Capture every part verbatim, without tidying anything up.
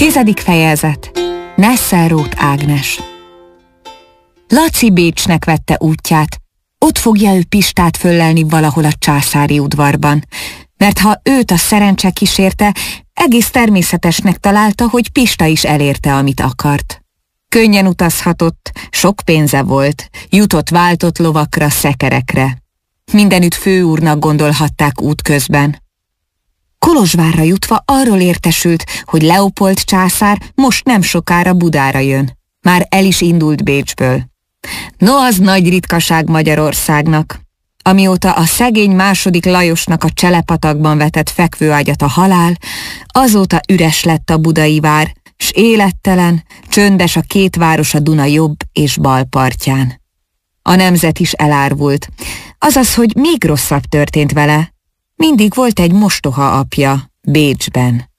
Tizedik fejezet. Nesselrooth Ágnes. Laci Bécsnek vette útját. Ott fogja ő Pistát föllelni valahol a császári udvarban, mert ha őt a szerencse kísérte, egész természetesnek találta, hogy Pista is elérte, amit akart. Könnyen utazhatott, sok pénze volt, jutott váltott lovakra, szekerekre. Mindenütt főúrnak gondolhatták útközben. Kolozsvárra jutva arról értesült, hogy Leopold császár most nem sokára Budára jön. Már el is indult Bécsből. No, az nagy ritkaság Magyarországnak. Amióta a szegény második Lajosnak a Cselepatakban vetett fekvőágyat a halál, azóta üres lett a budai vár, s élettelen, csöndes a két város a Duna jobb és bal partján. A nemzet is elárvult, azaz, hogy még rosszabb történt vele. Mindig volt egy mostoha apja Bécsben.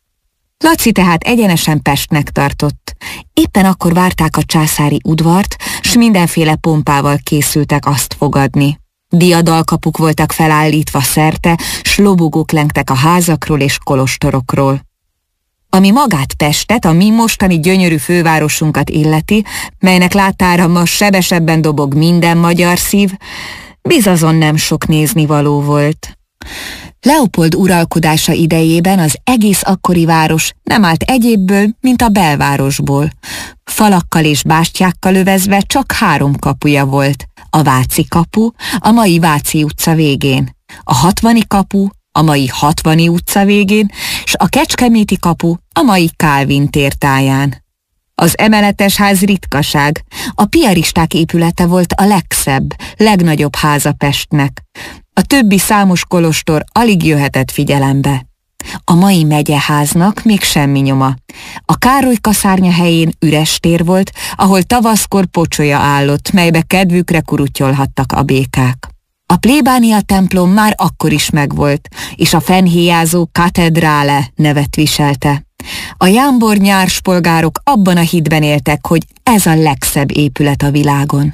Laci tehát egyenesen Pestnek tartott. Éppen akkor várták a császári udvart, s mindenféle pompával készültek azt fogadni. Diadalkapuk voltak felállítva szerte, s lobogók lengtek a házakról és kolostorokról. Ami magát Pestet, a mi mostani gyönyörű fővárosunkat illeti, melynek láttára ma sebesebben dobog minden magyar szív, bizazon nem sok néznivaló volt. Leopold uralkodása idejében az egész akkori város nem állt egyébből, mint a belvárosból. Falakkal és bástyákkal övezve csak három kapuja volt. A Váci kapu, a mai Váci utca végén, a Hatvani kapu, a mai Hatvani utca végén, s a Kecskeméti kapu a mai Kálvin tér táján. Az emeletes ház ritkaság, a piaristák épülete volt a legszebb, legnagyobb háza Pestnek. A többi számos kolostor alig jöhetett figyelembe. A mai megyeháznak még semmi nyoma. A Károly kaszárnya helyén üres tér volt, ahol tavaszkor pocsolya állott, melybe kedvükre kurutyolhattak a békák. A plébánia templom már akkor is megvolt, és a fennhéjázó katedrále nevet viselte. A jámbor nyárspolgárok abban a hitben éltek, hogy ez a legszebb épület a világon.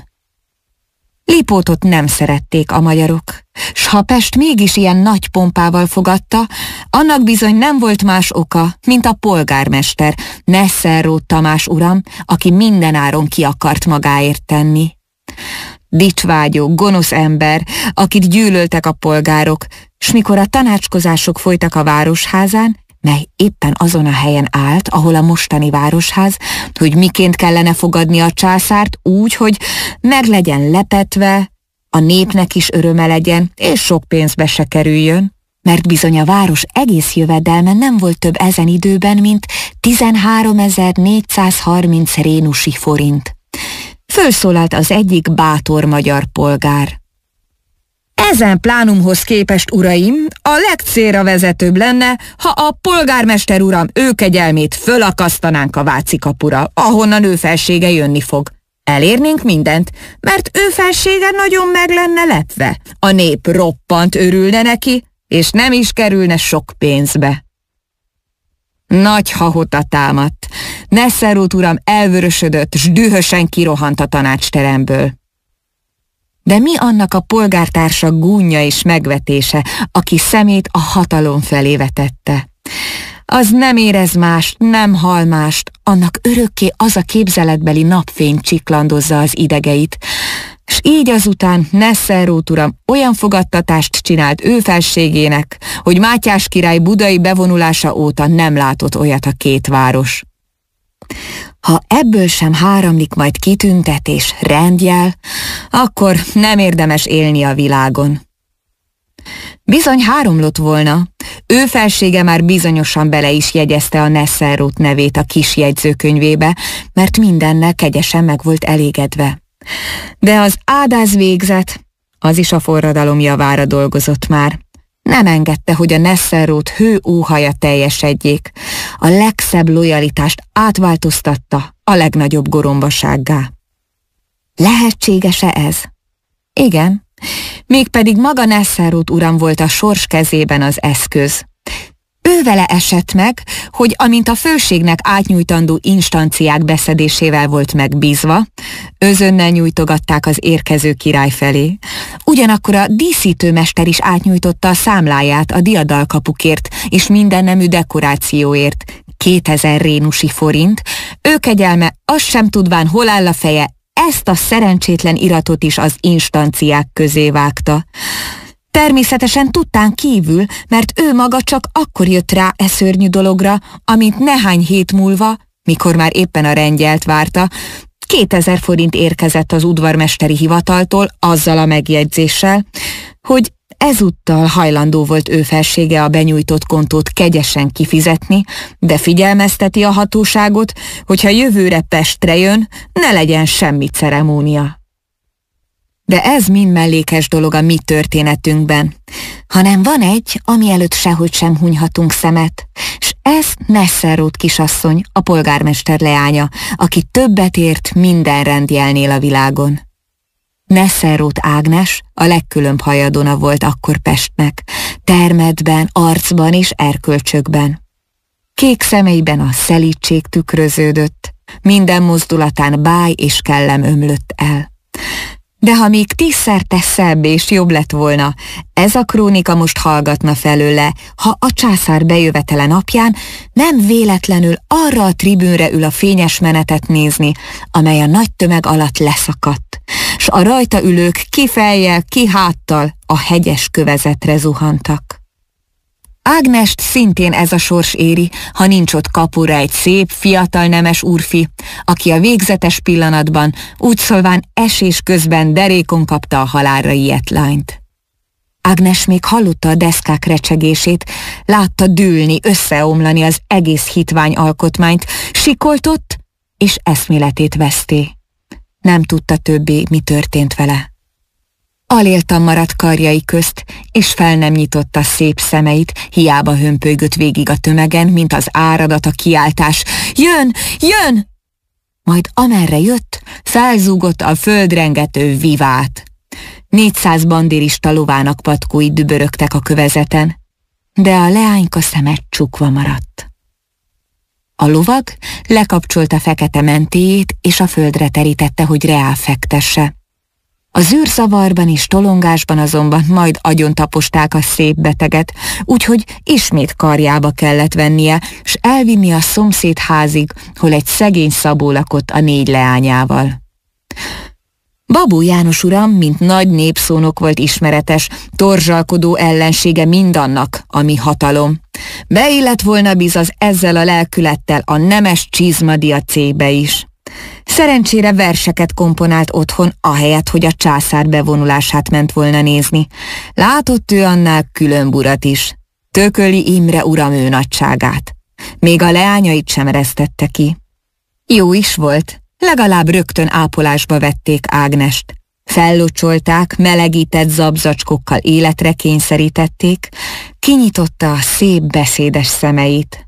Lipótot nem szerették a magyarok, s ha Pest mégis ilyen nagy pompával fogadta, annak bizony nem volt más oka, mint a polgármester, Nesselrooth Tamás uram, aki mindenáron ki akart magáért tenni. Dicsvágyó, gonosz ember, akit gyűlöltek a polgárok, s mikor a tanácskozások folytak a városházán, mely éppen azon a helyen állt, ahol a mostani városház, hogy miként kellene fogadni a császárt úgy, hogy meg legyen lepetve, a népnek is öröme legyen, és sok pénzbe se kerüljön, mert bizony a város egész jövedelme nem volt több ezen időben, mint tizenháromezer-négyszázharminc rénusi forint. Fölszólalt az egyik bátor magyar polgár. Ezen plánumhoz képest, uraim, a legcélra vezetőbb lenne, ha a polgármester uram őkegyelmét fölakasztanánk a Váci kapura, ahonnan ő felsége jönni fog. Elérnénk mindent, mert ő felsége nagyon meg lenne lepve. A nép roppant örülne neki, és nem is kerülne sok pénzbe. Nagy hahota támadt. Nesselrooth uram elvörösödött, s dühösen kirohant a tanácsteremből. De mi annak a polgártársa gúnja és megvetése, aki szemét a hatalom felé vetette? Az nem érez mást, nem hall mást, annak örökké az a képzeletbeli napfény csiklandozza az idegeit, s így azután Nesselrooth uram olyan fogadtatást csinált ő felségének, hogy Mátyás király budai bevonulása óta nem látott olyat a két város. Ha ebből sem háramlik majd kitüntetés, rendjel, akkor nem érdemes élni a világon. Bizony háromlott volna. Ő felsége már bizonyosan bele is jegyezte a Nesselrooth nevét a kis jegyzőkönyvébe, mert mindennel kegyesen meg volt elégedve. De az ádáz végzet, az is a forradalom javára dolgozott már. Nem engedte, hogy a Nesselrooth hő óhaja teljesedjék. A legszebb lojalitást átváltoztatta a legnagyobb gorombasággá. Lehetséges-e ez? Igen, mégpedig maga Nesselrooth uram volt a sors kezében az eszköz. Ővele esett meg, hogy amint a főségnek átnyújtandó instanciák beszedésével volt megbízva, özönnel nyújtogatták az érkező király felé. Ugyanakkor a díszítőmester is átnyújtotta a számláját a diadalkapukért és mindennemű dekorációért, Kétezer rénusi forint, ő kegyelme azt sem tudván, hol áll a feje, ezt a szerencsétlen iratot is az instanciák közé vágta. Természetesen tudtán kívül, mert ő maga csak akkor jött rá e szörnyű dologra, amint nehány hét múlva, mikor már éppen a rendjelt várta, kétezer forint érkezett az udvarmesteri hivataltól azzal a megjegyzéssel, hogy ezúttal hajlandó volt ő felsége a benyújtott kontót kegyesen kifizetni, de figyelmezteti a hatóságot, hogyha jövőre Pestre jön, ne legyen semmi ceremónia. De ez mind mellékes dolog a mi történetünkben, hanem van egy, ami előtt sehogy sem hunyhatunk szemet, s ez Nesselrode kisasszony, a polgármester leánya, aki többet ért minden rendjelnél a világon. Nesselrode Ágnes a legkülönb hajadona volt akkor Pestnek, termetben, arcban és erkölcsökben. Kék szemeiben a szelídség tükröződött, minden mozdulatán báj és kellem ömlött el. De ha még tízszerte szebb és jobb lett volna, ez a krónika most hallgatna felőle, ha a császár bejövetele napján nem véletlenül arra a tribűnre ül a fényes menetet nézni, amely a nagy tömeg alatt leszakadt, s a rajta ülők ki fejjel, ki háttal a hegyes kövezetre zuhantak. Ágnest szintén ez a sors éri, ha nincs ott kapura egy szép, fiatal nemes úrfi, aki a végzetes pillanatban, úgy szólván esés közben derékon kapta a halálra ijedt lányt. Ágnes még hallotta a deszkák recsegését, látta dűlni, összeomlani az egész hitvány alkotmányt, sikoltott, és eszméletét veszté. Nem tudta többé, mi történt vele. Aléltan maradt karjai közt, és fel nem nyitotta szép szemeit, hiába hömpölygött végig a tömegen, mint az áradat, a kiáltás. Jön! Jön! Majd amerre jött, felzúgott a földrengető vivát. Négyszáz bandérista lovának patkói dübörögtek a kövezeten, de a leányka szeme csukva maradt. A lovag lekapcsolta fekete mentéjét, és a földre terítette, hogy reál fektesse. A zűrzavarban és tolongásban azonban majd agyon taposták a szép beteget, úgyhogy ismét karjába kellett vennie, s elvinni a szomszéd házig, hol egy szegény Szabó lakott a négy leányával. Babó János uram, mint nagy népszónok volt ismeretes, torzsalkodó ellensége mindannak, ami hatalom. Beillett volna bizaz ezzel a lelkülettel a nemes csizmadia cébe is. Szerencsére verseket komponált otthon, ahelyett, hogy a császár bevonulását ment volna nézni. Látott ő annál különburat is. Tököli Imre uram ő nagyságát. Még a leányait sem eresztette ki. Jó is volt, legalább rögtön ápolásba vették Ágnest. Fellocsolták, melegített zabzacskokkal életre kényszerítették, kinyitotta a szép beszédes szemeit.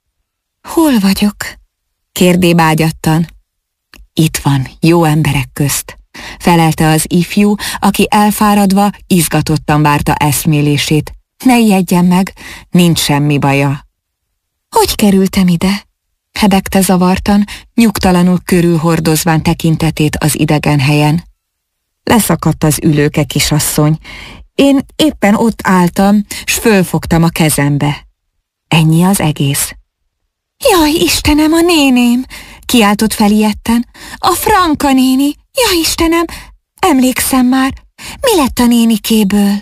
Hol vagyok? Kérdé bágyattan. Itt van, jó emberek közt, felelte az ifjú, aki elfáradva, izgatottan várta eszmélését. Ne ijedjen meg, nincs semmi baja. Hogy kerültem ide? Hebegte zavartan, nyugtalanul körülhordozván tekintetét az idegen helyen. Leszakadt az ülőke, kisasszony. Én éppen ott álltam, s fölfogtam a kezembe. Ennyi az egész. Jaj, Istenem, a néném! Kiáltott fel ijedten. A Franka néni! Jaj, Istenem! Emlékszem már! Mi lett a nénikéből?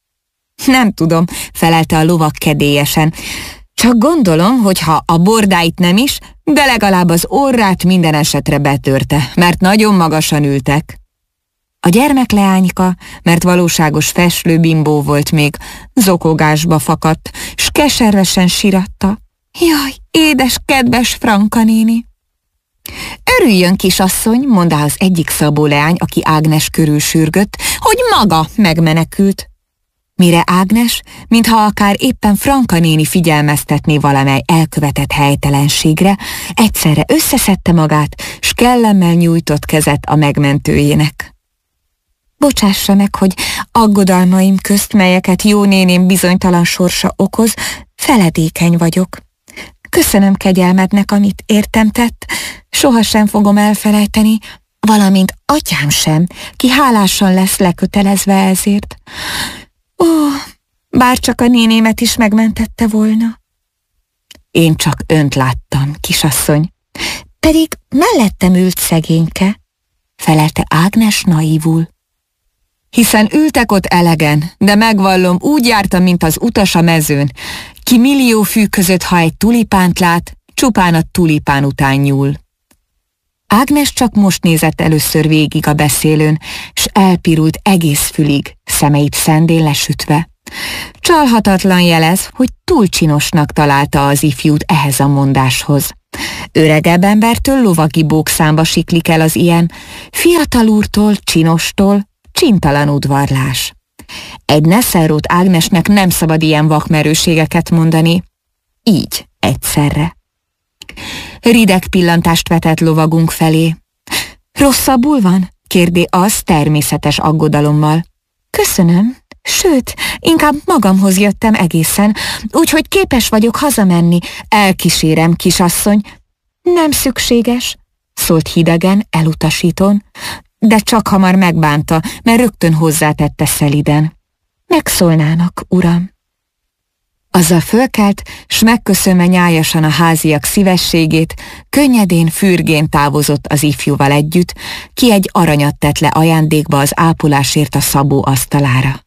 Nem tudom, felelte a lovag kedélyesen. Csak gondolom, hogy ha a bordáit nem is, de legalább az orrát minden esetre betörte, mert nagyon magasan ültek. A gyermekleányka, mert valóságos feslőbimbó volt még, zokogásba fakadt, s keservesen siratta. Jaj, édes, kedves Franka néni! Örüljön, kisasszony, mondta az egyik Szabó leány, aki Ágnes körül sürgött, hogy maga megmenekült. Mire Ágnes, mintha akár éppen Franka néni figyelmeztetné valamely elkövetett helytelenségre, egyszerre összeszedte magát, s kellemmel nyújtott kezet a megmentőjének. Bocsássa meg, hogy aggodalmaim közt, melyeket jó néném bizonytalan sorsa okoz, feledékeny vagyok. Köszönöm kegyelmednek, amit értem tett, sohasem fogom elfelejteni, valamint atyám sem, ki hálásan lesz lekötelezve ezért. Ó, bár csak a nénémet is megmentette volna. Én csak önt láttam, kisasszony. Pedig mellettem ült szegényke, felelte Ágnes naívul. Hiszen ültek ott elegen, de megvallom, úgy jártam, mint az utas a mezőn. Ki millió fű között, ha egy tulipánt lát, csupán a tulipán után nyúl. Ágnes csak most nézett először végig a beszélőn, s elpirult egész fülig, szemeit szendén lesütve. Csalhatatlan jelez, hogy túl csinosnak találta az ifjút ehhez a mondáshoz. Öregebb embertől lovagi bókszámba siklik el az ilyen, fiatal úrtól, csinostól, csintalan udvarlás. Egy Nesselrode Ágnesnek nem szabad ilyen vakmerőségeket mondani. Így, egyszerre. Rideg pillantást vetett lovagunk felé. Rosszabbul van? Kérdé az természetes aggodalommal. Köszönöm, sőt, inkább magamhoz jöttem egészen, úgyhogy képes vagyok hazamenni. Elkísérem, kisasszony. Nem szükséges, szólt hidegen, elutasítón, de csak hamar megbánta, mert rögtön hozzátette szeliden. Megszólnának, uram. Azzal fölkelt, s megköszönve nyájasan a háziak szívességét, könnyedén, fürgén távozott az ifjúval együtt, ki egy aranyat tett le ajándékba az ápolásért a Szabó asztalára.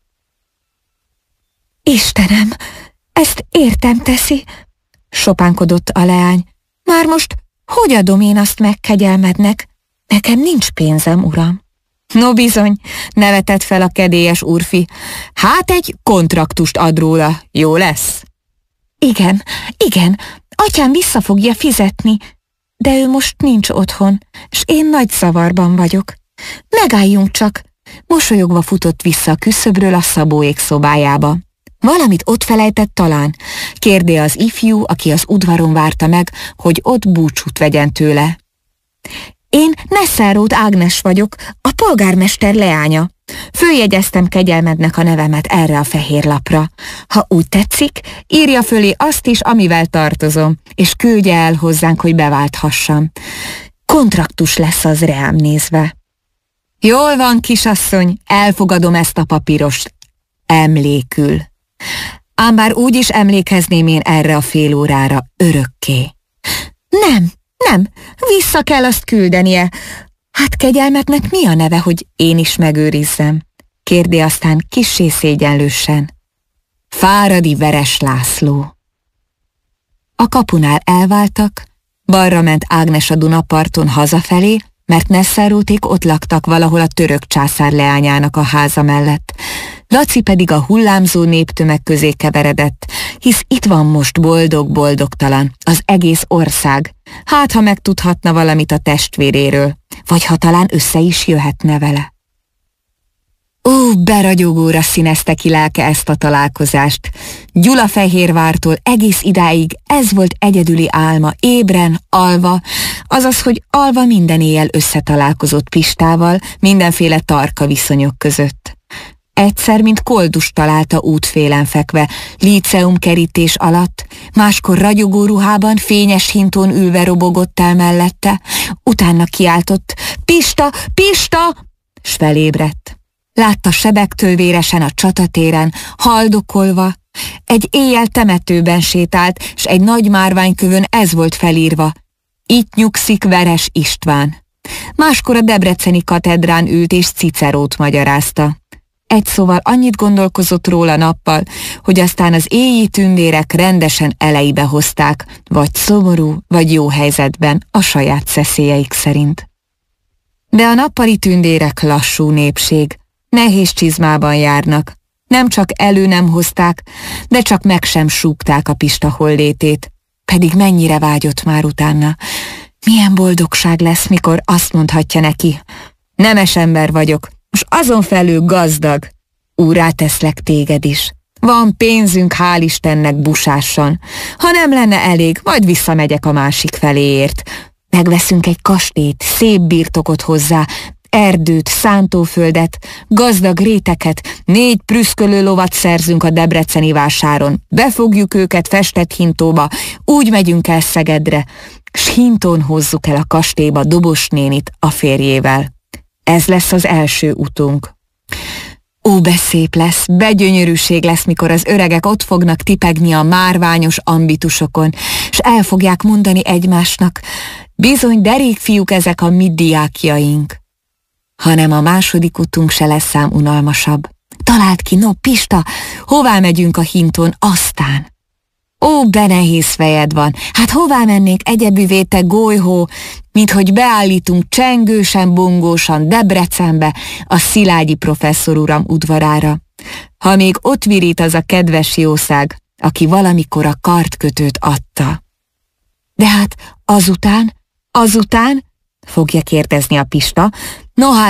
Istenem, ezt értem teszi, sopánkodott a leány. Már most hogy adom én azt meg kegyelmednek? Nekem nincs pénzem, uram. No bizony, nevetett fel a kedélyes úrfi. Hát egy kontraktust ad róla, jó lesz? Igen, igen, atyám vissza fogja fizetni, de ő most nincs otthon, s én nagy zavarban vagyok. Megálljunk csak. Mosolyogva futott vissza a küszöbről a Szabóék szobájába. Valamit ott felejtett talán, kérdé az ifjú, aki az udvaron várta meg, hogy ott búcsút vegyen tőle. Én Nesselrode Ágnes vagyok, a polgármester leánya. Följegyeztem kegyelmednek a nevemet erre a fehér lapra. Ha úgy tetszik, írja fölé azt is, amivel tartozom, és küldje el hozzánk, hogy beválthassam. Kontraktus lesz az rám nézve. Jól van, kisasszony, elfogadom ezt a papírost. Emlékül. Ám bár úgy is emlékezném én erre a fél órára örökké. Nem, nem, vissza kell azt küldenie. Hát kegyelmetnek mi a neve, hogy én is megőrizzem? Kérdé aztán kissé szégyenlősen. Fáradi Veres László. A kapunál elváltak, balra ment Ágnes a Dunaparton hazafelé, mert Nesselrodék ott laktak valahol a török császár leányának a háza mellett. Laci pedig a hullámzó néptömeg közé keveredett, hisz itt van most boldog-boldogtalan az egész ország. Hát, ha megtudhatna valamit a testvéréről, vagy ha talán össze is jöhetne vele. Ó, beragyogóra színezte ki lelke ezt a találkozást. Gyulafehérvártól egész idáig ez volt egyedüli álma, ébren, alva, azaz, hogy alva minden éjjel összetalálkozott Pistával, mindenféle tarka viszonyok között. Egyszer, mint koldust találta útfélen fekve, líceum kerítés alatt, máskor ragyogó ruhában, fényes hintón ülve robogott el mellette, utána kiáltott, Pista, Pista, s felébredt. Látta sebektől véresen a csatatéren, haldokolva, egy éjjel temetőben sétált, s egy nagy márványkövön ez volt felírva, itt nyugszik Veres István. Máskor a debreceni katedrán ült és Cicerót magyarázta. Egy szóval annyit gondolkozott róla nappal, hogy aztán az éji tündérek rendesen eleibe hozták, vagy szomorú, vagy jó helyzetben, a saját szeszélyeik szerint. De a nappali tündérek lassú népség, nehéz csizmában járnak, nem csak elő nem hozták, de csak meg sem súgták a Pista hollétét, pedig mennyire vágyott már utána. Milyen boldogság lesz, mikor azt mondhatja neki, nemes ember vagyok, most azon felül gazdag, úrrá teszlek téged is. Van pénzünk, hál' Istennek busássan. Ha nem lenne elég, majd visszamegyek a másik feléért. Megveszünk egy kastélyt, szép birtokot hozzá, erdőt, szántóföldet, gazdag réteket, négy prüszkölő lovat szerzünk a debreceni vásáron, befogjuk őket festett hintóba, úgy megyünk el Szegedre, s hintón hozzuk el a kastélyba Dobos nénit a férjével. Ez lesz az első utunk. Ó, de szép lesz, begyönyörűség lesz, mikor az öregek ott fognak tipegni a márványos ambitusokon, s el fogják mondani egymásnak, bizony derék fiúk ezek a mi diákjaink. Hanem a második utunk se lesz ám unalmasabb. Találd ki, no, Pista, hová megyünk a hinton aztán? Ó, de nehéz fejed van, hát hová mennék egyedüvé, te golyhó, mint hogy beállítunk csengősen, bongósan Debrecenbe a Szilágyi professzor uram udvarára. Ha még ott virít az a kedves jószág, aki valamikor a kardkötőt adta. De hát azután, azután, fogja kérdezni a Pista, no hát